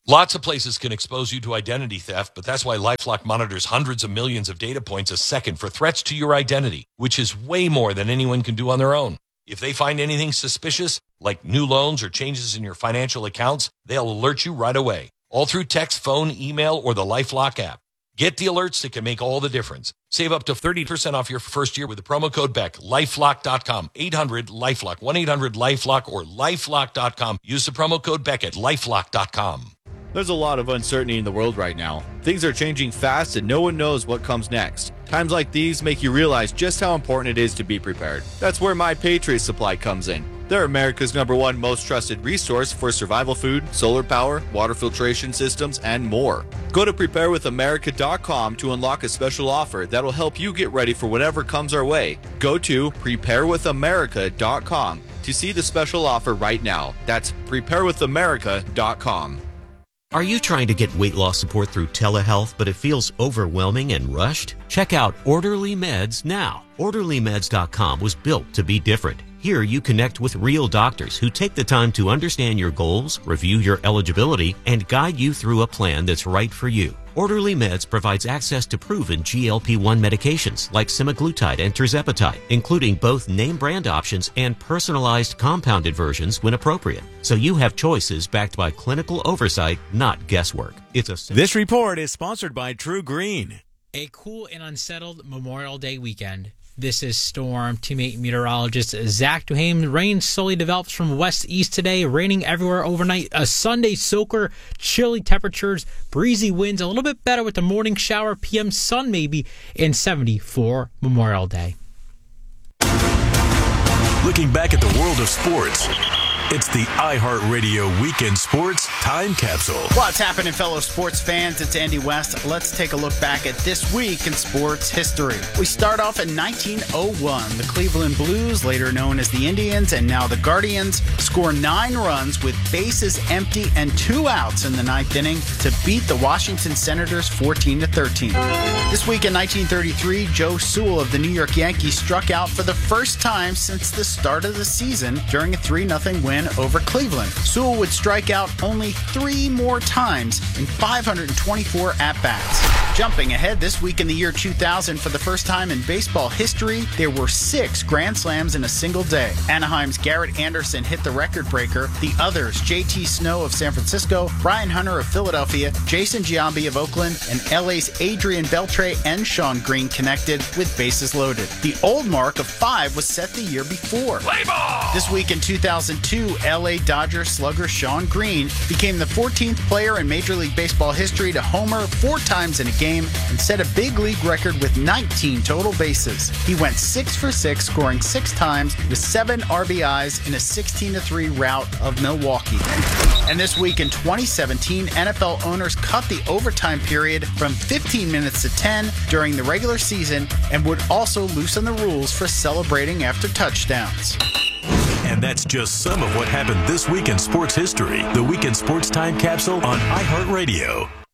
Lots of places can expose you to identity theft, but that's why LifeLock monitors hundreds of millions of data points a second for threats to your identity, which is way more than anyone can do on their own. If they find anything suspicious, like new loans or changes in your financial accounts, they'll alert you right away, all through text, phone, email, or the LifeLock app. Get the alerts that can make all the difference. Save up to 30% off your first year with the promo code BECK. LifeLock.com, 800-LifeLock, 1-800-LifeLock, or LifeLock.com. Use the promo code BECK at LifeLock.com. There's a lot of uncertainty in the world right now. Things are changing fast and no one knows what comes next. Times like these make you realize just how important it is to be prepared. That's where My Patriot Supply comes in. They're America's #1 most trusted resource for survival food, solar power, water filtration systems, and more. Go to preparewithamerica.com to unlock a special offer that'll help you get ready for whatever comes our way. Go to preparewithamerica.com to see the special offer right now. That's preparewithamerica.com. Are you trying to get weight loss support through telehealth, but it feels overwhelming and rushed? Check out Orderly Meds now. OrderlyMeds.com was built to be different. Here you connect with real doctors who take the time to understand your goals, review your eligibility, and guide you through a plan that's right for you. Orderly Meds provides access to proven GLP-1 medications like semaglutide and tirzepatide, including both name brand options and personalized compounded versions when appropriate. So you have choices backed by clinical oversight, not guesswork. This report is sponsored by True Green. A cool and unsettled Memorial Day weekend. This is Storm Teammate meteorologist Zach Duhame. Rain slowly develops from west-east today, raining everywhere overnight. A Sunday soaker, chilly temperatures, breezy winds, a little bit better with the morning shower, PM sun maybe, and 70 for Memorial Day. Looking back at the world of sports, it's the iHeartRadio Weekend Sports Time Capsule. What's happening, fellow sports fans? It's Andy West. Let's take a look back at this week in sports history. We start off in 1901. The Cleveland Blues, later known as the Indians and now the Guardians, score 9 runs with bases empty and 2 outs in the 9th inning to beat the Washington Senators 14-13. This week in 1933, Joe Sewell of the New York Yankees struck out for the first time since the start of the season during a 3-0 win over Cleveland. Sewell would strike out only 3 more times in 524 at-bats. Jumping ahead, this week in the year 2000, for the first time in baseball history, there were 6 Grand Slams in a single day. Anaheim's Garrett Anderson hit the record breaker. The others, J.T. Snow of San Francisco, Brian Hunter of Philadelphia, Jason Giambi of Oakland, and L.A.'s Adrian Beltre and Shawn Green connected with bases loaded. The old mark of 5 was set the year before. Play ball! This week in 2002, L.A. Dodgers slugger Shawn Green became the 14th player in Major League Baseball history to homer 4 times in a game and set a big league record with 19 total bases. He went 6 for 6, scoring 6 times with 7 RBIs in a 16-3 rout of Milwaukee. And this week in 2017, NFL owners cut the overtime period from 15 minutes to 10 during the regular season and would also loosen the rules for celebrating after touchdowns. And that's just some of what happened this week in sports history. The Weekend Sports Time Capsule on iHeartRadio.